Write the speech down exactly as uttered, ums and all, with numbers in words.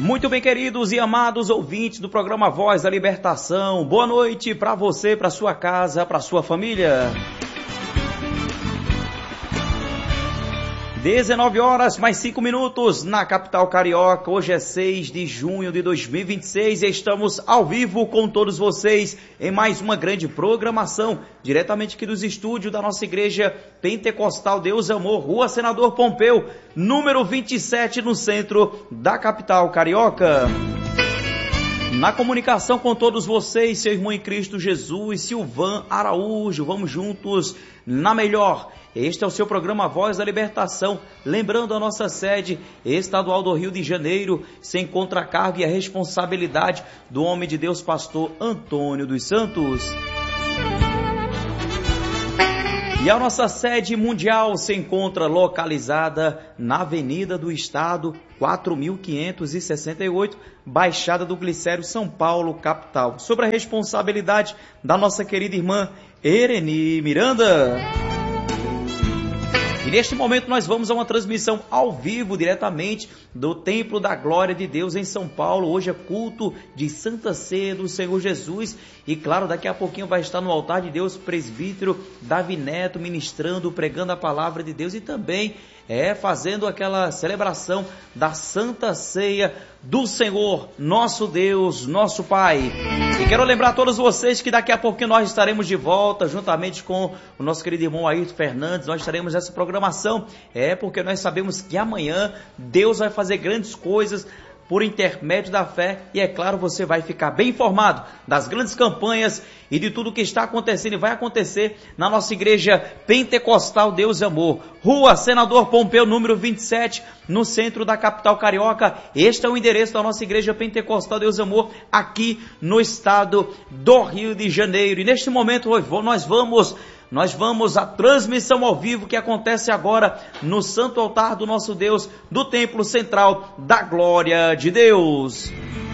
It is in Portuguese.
Muito bem, queridos e amados ouvintes do programa Voz da Libertação, boa noite para você, para sua casa, para sua família. dezenove horas mais cinco minutos na capital carioca. Hoje é seis de junho de dois mil e vinte e seis e estamos ao vivo com todos vocês em mais uma grande programação, diretamente aqui dos estúdios da nossa igreja Pentecostal Deus Amor, Rua Senador Pompeu, número vinte e sete, no centro da capital carioca. Na comunicação com todos vocês, seu irmão em Cristo Jesus, Silvan Araújo, vamos juntos na melhor. Este é o seu programa Voz da Libertação, lembrando a nossa sede estadual do Rio de Janeiro, se encontra a cargo e a responsabilidade do homem de Deus, pastor Antônio dos Santos. E a nossa sede mundial se encontra localizada na Avenida do Estado, quatro mil quinhentos e sessenta e oito, Baixada do Glicério, São Paulo, capital. Sobre a responsabilidade da nossa querida irmã Ereni Miranda. E neste momento nós vamos a uma transmissão ao vivo, diretamente do Templo da Glória de Deus em São Paulo. Hoje é culto de Santa Ceia do Senhor Jesus. E claro, daqui a pouquinho vai estar no altar de Deus o presbítero Davi Neto ministrando, pregando a palavra de Deus e também é fazendo aquela celebração da Santa Ceia do Senhor, nosso Deus, nosso Pai. E quero lembrar a todos vocês que daqui a pouquinho nós estaremos de volta, juntamente com o nosso querido irmão Ayrton Fernandes. Nós estaremos nessa programação, é porque nós sabemos que amanhã Deus vai fazer grandes coisas por intermédio da fé, e é claro, você vai ficar bem informado das grandes campanhas e de tudo que está acontecendo e vai acontecer na nossa igreja Pentecostal Deus e Amor, Rua Senador Pompeu, número vinte e sete, no centro da capital carioca. Este é o endereço da nossa igreja Pentecostal Deus e Amor, aqui no estado do Rio de Janeiro. E neste momento nós vamos... Nós vamos à transmissão ao vivo que acontece agora no Santo Altar do nosso Deus, do Templo Central da Glória de Deus.